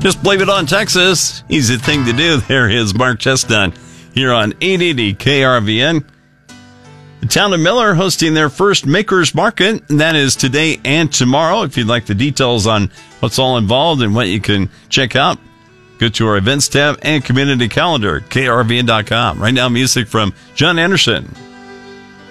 Just blame it on Texas. Easy thing to do. There is Mark Chestnut here on 880 KRVN. The town of Miller hosting their first Makers Market, and that is today and tomorrow. If you'd like the details on what's all involved and what you can check out, go to our events tab and community calendar, krvn.com. Right now, music from John Anderson.